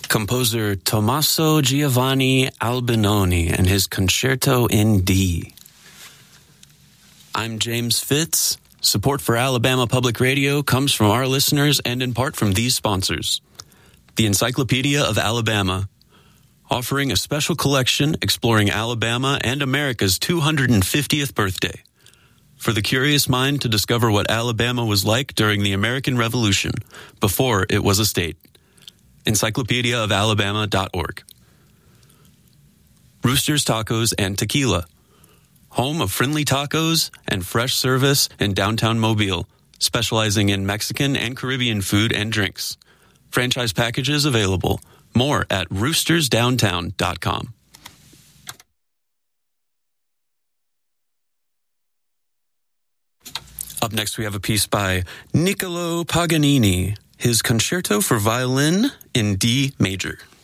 composer Tommaso Giovanni Albinoni and his Concerto in D. I'm James Fitz. Support for Alabama Public Radio comes from our listeners and in part from these sponsors. The Encyclopedia of Alabama, offering a special collection exploring Alabama and America's 250th birthday. For the curious mind to discover what Alabama was like during the American Revolution, before it was a state. Encyclopediaofalabama.org. Rooster's Tacos and Tequila, home of friendly tacos and fresh service in downtown Mobile, specializing in Mexican and Caribbean food and drinks. Franchise packages available. More at roostersdowntown.com. Up next, we have a piece by Niccolo Paganini, his Concerto for Violin in D major.